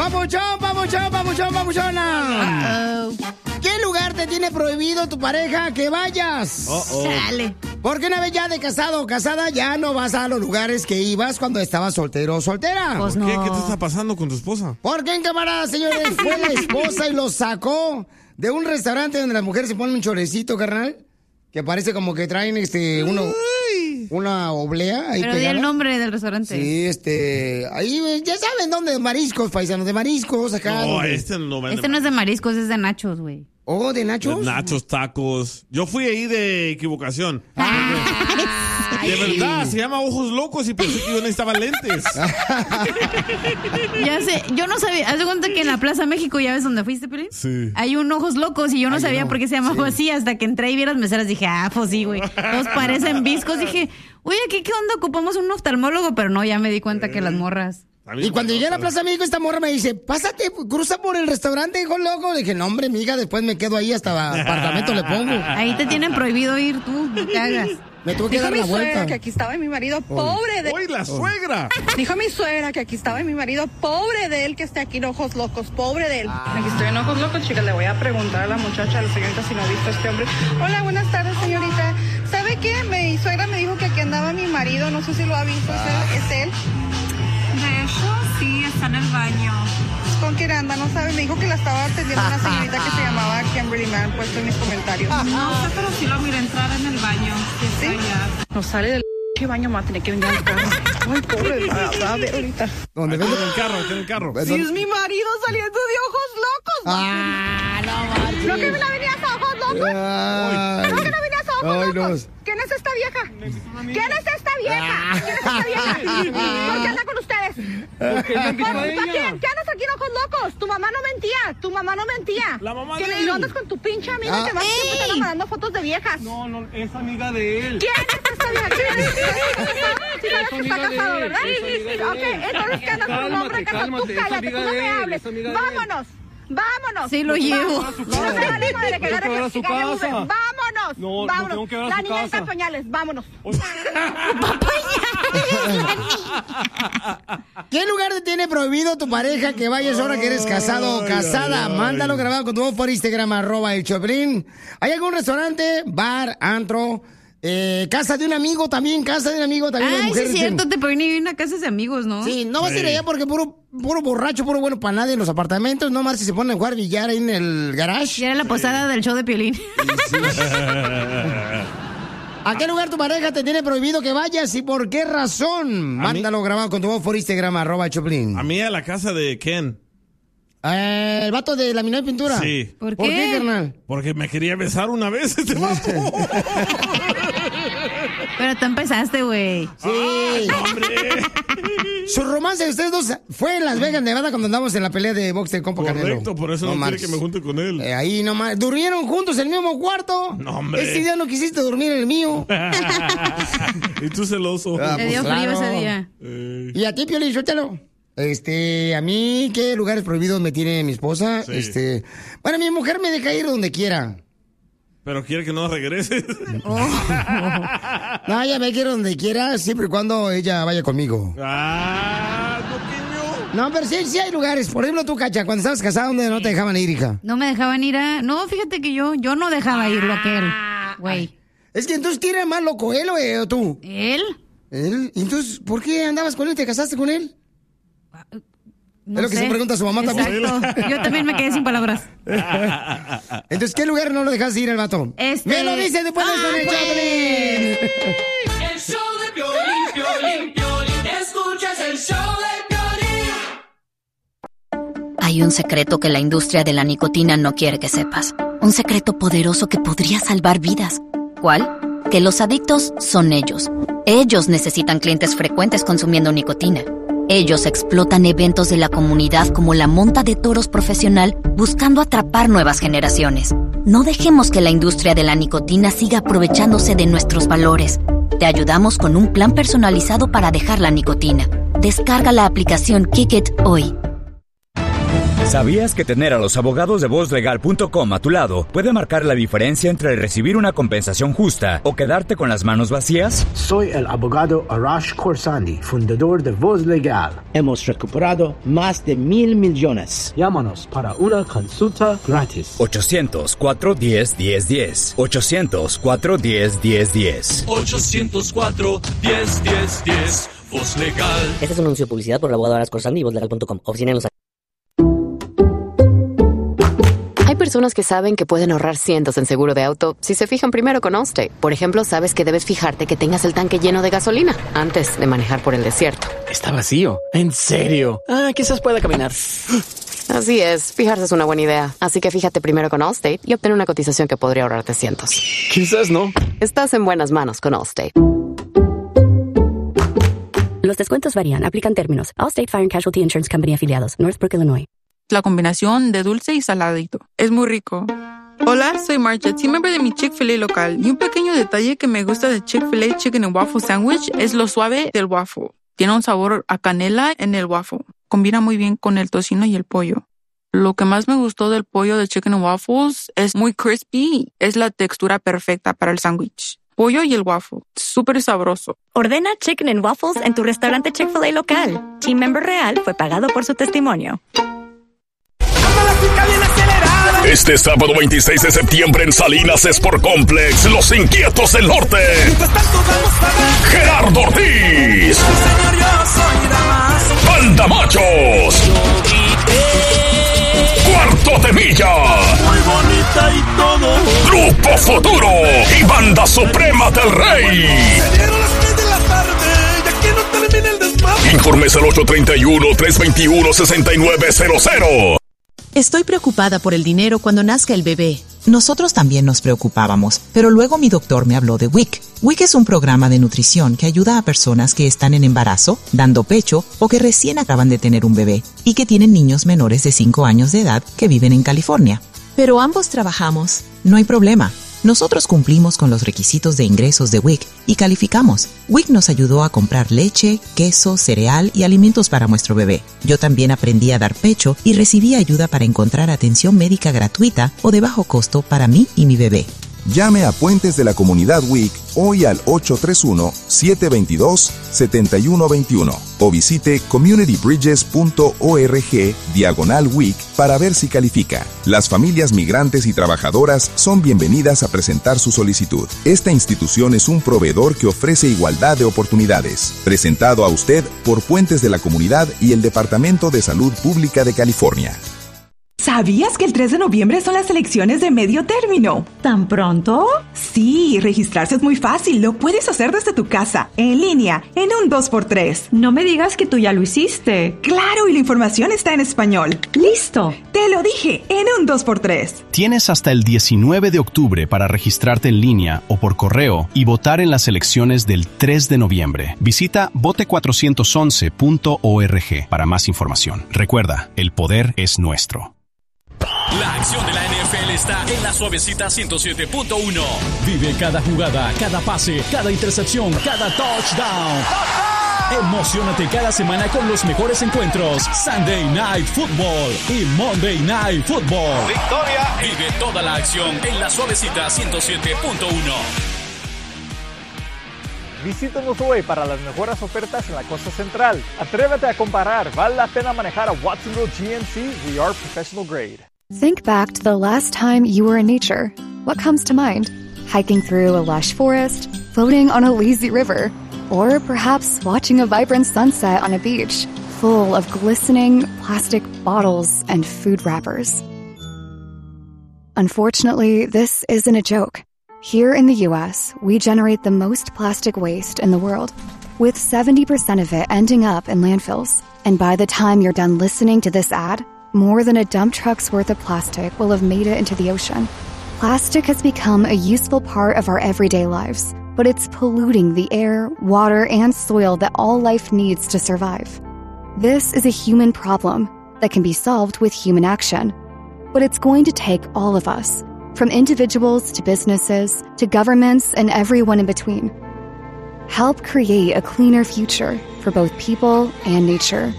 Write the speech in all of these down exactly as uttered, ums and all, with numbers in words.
papuchón, papuchón, papuchón, papuchona! Uh-oh. ¿Qué lugar te tiene prohibido tu pareja que vayas? Uh-oh. Sale. Porque una vez ya de casado o casada ya no vas a los lugares que ibas cuando estabas soltero o soltera. Pues ¿Por qué? No. ¿Qué te está pasando con tu esposa? ¿Por qué, en camarada, señores? Fue la esposa y lo sacó de un restaurante donde las mujeres se ponen un chorecito, carnal, que parece como que traen este uno... Una oblea. Ahí Pero di el nombre del restaurante. Sí, este... Ahí, ya saben dónde, mariscos, paisanos, de mariscos, acá. No, donde... este no Este no es de mariscos, es de nachos, güey. ¿Oh, de nachos? De nachos, tacos. Yo fui ahí de equivocación. De verdad, se llama Ojos Locos y pensé que yo necesitaba lentes. Ya sé, yo no sabía. Haz de cuenta que en la Plaza México, ¿ya ves dónde fuiste, Pelín? Sí. Hay un Ojos Locos y yo no Ay, sabía no. por qué se llamaba Sí. así. Hasta que entré y vi las meseras dije, ah, pues sí, güey. Todos parecen viscos. Dije, oye, ¿qué, ¿qué onda? Ocupamos un oftalmólogo, pero no, ya me di cuenta que las morras. Y cuando llegué a la Plaza México, esta morra me dice, pásate, cruza por el restaurante, hijo loco. Le dije, no, hombre, miga, después me quedo ahí, hasta apartamento le pongo. Ahí te tienen prohibido ir tú, no te hagas. Me tuve que Dijo dar mi la vuelta. suegra que aquí estaba mi marido, pobre de... ¡Uy, la suegra! Dijo mi suegra que aquí estaba mi marido, pobre de él que esté aquí en Ojos Locos, pobre de él. Aquí estoy en Ojos Locos, chicas, le voy a preguntar a la muchacha, a la señorita, si no ha visto a este hombre. Hola, buenas tardes, señorita. ¿Sabe qué? Mi suegra me dijo que aquí andaba mi marido, no sé si lo ha visto, ¿es él? ¿Es él? De hecho, sí, está en el baño. ¿Con quién anda? No sabe, me dijo que la estaba atendiendo una señorita que se llamaba Kimberly, me han puesto en mis comentarios. No sé, pero sí lo miré entrar en el baño. Sí, está ¿Sí? allá. No sale del p baño, me va a tener que venir al carro. Ay, pobre, va, va a ver ahorita. ¿Dónde Está ves? en el carro, está en el carro. Si es mi marido saliendo de Ojos Locos. Ah, no manches. ¿No que me la venías a Ojos Locos? Ay. ¿No que no venías a Ojos Ay, Locos? no. ¿Quién es esta vieja? ¿Quién es esta vieja? ¿Quién es esta vieja? ¿Por qué anda con ustedes? ¿Por qué la invitó a ¿Por ella? qué? ¿Qué andas aquí en Ojos Locos? Tu mamá no mentía, tu mamá no mentía. La mamá ¿Quién- de Y no él. andas con tu pinche amiga Ah. que vas siempre te anda mandando fotos de viejas. No, no, es amiga de él. ¿Quién es esta vieja? ¿Quién es? Sí sabes que está amiga de casado, él, ¿verdad? es amiga de Ok, él. entonces ¿qué andas con un hombre Cálmate, casado? Tú cálmate, es cállate, tú amiga no de me él, hables. es amiga de él. Vámonos. Vámonos. Sí, lo llevo. Vámonos. No se vale, madre, que agarre Tengo que ir a que- su que agarre casa. Uber. Vámonos. No, no vámonos. tengo que ir a La su niña casa. está en pañales. Vámonos. ¿Qué lugar te tiene prohibido tu pareja que vayas ahora que eres casado o casada? ay, ay. Mándalo grabado con tu voz por Instagram, arroba el Choplin. ¿Hay algún restaurante, bar, antro, eh, casa de un amigo también, casa de un amigo también? las Ay, sí mujeres es cierto, tienen- te pueden ir a casas de amigos, ¿no? Sí, no vas a ir allá porque puro, puro borracho, puro bueno para nadie en los apartamentos. No más si se ponen a jugar billar ahí en el garage. Y era la posada del show de Piolín. ¿A qué lugar tu pareja te tiene prohibido que vayas y por qué razón? Mándalo grabado con tu voz por Instagram, arroba el Choplin. A mí a la casa de Ken. Eh, el vato de laminado de pintura. Sí. ¿Por ¿Por qué? qué, carnal? Porque me quería besar una vez este vato. Pero tú empezaste, güey. Sí. Ay, hombre. Su romance de ustedes dos fue en Las Vegas, Nevada, cuando andamos en la pelea de box de compa Canelo. Correcto, por eso no, quiere marches. que me junte con él. Eh, ahí nomás. ¿Durmieron juntos en el mismo cuarto? No, hombre. Ese día no quisiste dormir en el mío. Y tú celoso. Ah, Le dio pues, frío claro. ese día. Eh, ¿Y a ti, Piolín, suéltalo? Este, a mí, ¿qué lugares prohibidos me tiene mi esposa? Sí. Este, bueno, mi mujer me deja ir donde quiera. pero quiere que no regreses. No, ella me quiere donde quiera, siempre y cuando ella vaya conmigo. Ah, coquiño. No, pero sí, sí hay lugares. Por ejemplo, tú, Cacha, cuando estabas casada, ¿dónde no te dejaban ir, hija? No me dejaban ir a... No, fíjate que yo, yo no dejaba ir lo que él. Güey. Es que entonces, ¿quién era más loco, él o, eh, o tú? ¿Él? ¿Él? Entonces, ¿por qué andabas con él y te casaste con él? No Es lo que sé. se pregunta su mamá también. Exacto. Yo también me quedé sin palabras. Entonces, ¿qué lugar no lo dejaste ir al vato? Este- ¡Me lo dice después de esto en el ¡Ah, Choplin! El show de Piolín, Piolín, Piolín. Escuchas el show de Piolín. Hay un secreto que la industria de la nicotina no quiere que sepas. Un secreto poderoso que podría salvar vidas. ¿Cuál? Que los adictos son ellos. Ellos necesitan clientes frecuentes consumiendo nicotina. Ellos explotan eventos de la comunidad como la monta de toros profesional buscando atrapar nuevas generaciones. No dejemos que la industria de la nicotina siga aprovechándose de nuestros valores. Te ayudamos con un plan personalizado para dejar la nicotina. Descarga la aplicación Kick It hoy. ¿Sabías que tener a los abogados de voz legal punto com a tu lado puede marcar la diferencia entre recibir una compensación justa o quedarte con las manos vacías? Soy el abogado Arash Khorsandi, fundador de Voz Legal. Hemos recuperado más de mil millones. Llámanos para una consulta gratis. ochocientos, cuatro uno cero, uno cero uno cero. ochocientos, cuatro uno cero, uno cero uno cero. ochocientos cuatro, diez, diez, diez. Voz Legal. Este es un anuncio de publicidad por el abogado Arash Khorsandi y voz legal punto com. Oficina en Los Hay personas que saben que pueden ahorrar cientos en seguro de auto si se fijan primero con Allstate. Por ejemplo, sabes que debes fijarte que tengas el tanque lleno de gasolina antes de manejar por el desierto. Está vacío. ¿En serio? Ah, quizás pueda caminar. Así es, fijarse es una buena idea. Así que fíjate primero con Allstate y obtén una cotización que podría ahorrarte cientos. Quizás no. Estás en buenas manos con Allstate. Los descuentos varían. Aplican términos. Allstate Fire and Casualty Insurance Company afiliados. Northbrook, Illinois. La combinación de dulce y saladito. Es muy rico. Hola, soy Marcha, team member de mi Chick-fil-A local. Y un pequeño detalle que me gusta de Chick-fil-A Chicken and Waffle Sandwich es lo suave del waffle. Tiene un sabor a canela en el waffle. Combina muy bien con el tocino y el pollo. Lo que más me gustó del pollo de Chicken and Waffles es muy crispy. Es la textura perfecta para el sándwich. Pollo y el waffle. Súper sabroso. Ordena Chicken and Waffles en tu restaurante Chick-fil-A local. Team member real fue pagado por su testimonio. Este sábado veintiséis de septiembre en Salinas Sport Complex, Los Inquietos del Norte. Gerardo Ortiz. Banda Machos. Cuarto de Milla. Muy bonita y todo. Grupo Futuro y Banda Suprema del Rey. Informes al ocho tres uno, tres dos uno, seis nueve cero cero. Estoy preocupada por el dinero cuando nazca el bebé. Nosotros también nos preocupábamos, pero luego mi doctor me habló de W I C. W I C es un programa de nutrición que ayuda a personas que están en embarazo, dando pecho o que recién acaban de tener un bebé y que tienen niños menores de cinco años de edad que viven en California. Pero ambos trabajamos. No hay problema. Nosotros cumplimos con los requisitos de ingresos de W I C y calificamos. W I C nos ayudó a comprar leche, queso, cereal y alimentos para nuestro bebé. Yo también aprendí a dar pecho y recibí ayuda para encontrar atención médica gratuita o de bajo costo para mí y mi bebé. Llame a Puentes de la Comunidad W I C hoy al ocho tres uno, siete dos dos, siete uno dos uno o visite communitybridges punto org diagonal W I C para ver si califica. Las familias migrantes y trabajadoras son bienvenidas a presentar su solicitud. Esta institución es un proveedor que ofrece igualdad de oportunidades. Presentado a usted por Puentes de la Comunidad y el Departamento de Salud Pública de California. ¿Sabías que el tres de noviembre son las elecciones de medio término? ¿Tan pronto? Sí, registrarse es muy fácil. Lo puedes hacer desde tu casa, en línea, en un dos por tres. No me digas que tú ya lo hiciste. Claro, y la información está en español. ¡Listo! Te lo dije, en un dos por tres. Tienes hasta el diecinueve de octubre para registrarte en línea o por correo y votar en las elecciones del tres de noviembre. Visita vote cuatrocientos once punto org para más información. Recuerda, el poder es nuestro. La acción de la N F L está en la Suavecita ciento siete punto uno. Vive cada jugada, cada pase, cada intercepción, cada touchdown. Emociónate cada semana con los mejores encuentros. Sunday Night Football y Monday Night Football. ¡Victoria! Vive toda la acción en la Suavecita ciento siete punto uno. Visítanos hoy para las mejores ofertas en la costa central. Atrévete a comparar. Vale la pena manejar a Watsonville G M C. We are professional grade. Think back to the last time you were in nature. What comes to mind? Hiking through a lush forest, floating on a lazy river, or perhaps watching a vibrant sunset on a beach full of glistening plastic bottles and food wrappers. Unfortunately, this isn't a joke. Here in the U S, we generate the most plastic waste in the world, with seventy percent of it ending up in landfills. And by the time you're done listening to this ad, more than a dump truck's worth of plastic will have made it into the ocean. Plastic has become a useful part of our everyday lives, but it's polluting the air, water, and soil that all life needs to survive. This is a human problem that can be solved with human action. But it's going to take all of us, from individuals to businesses to governments and everyone in between. Help create a cleaner future for both people and nature.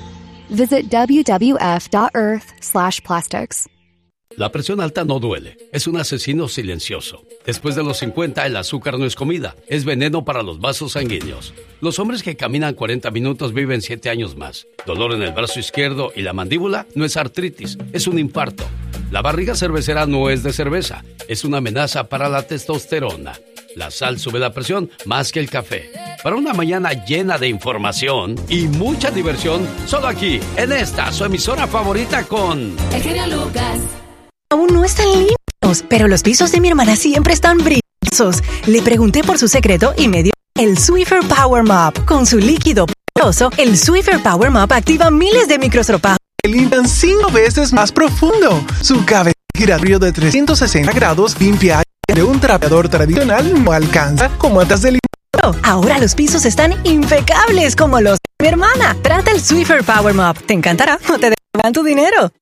Visit w w f dot earth slash plastics. La presión alta no duele, es un asesino silencioso. Después de los cincuenta, el azúcar no es comida, es veneno para los vasos sanguíneos. Los hombres que caminan cuarenta minutos viven siete años más. Dolor en el brazo izquierdo y la mandíbula no es artritis, es un infarto. La barriga cervecera no es de cerveza, es una amenaza para la testosterona. La sal sube la presión más que el café. Para una mañana llena de información y mucha diversión, solo aquí, en esta, su emisora favorita con... El genio Lucas. Aún no están limpios, pero los pisos de mi hermana siempre están brillosos. Le pregunté por su secreto y me dio el Swiffer Power Mop. Con su líquido poderoso, el Swiffer Power Mop activa miles de microstropajos que limpian cinco veces más profundo. Su cabeza giratorio de trescientos sesenta grados limpia de un trapeador tradicional no alcanza como antes de limpiar. Ahora los pisos están impecables como los de mi hermana. Trata el Swiffer Power Mop. Te encantará, no te devolverán tu dinero.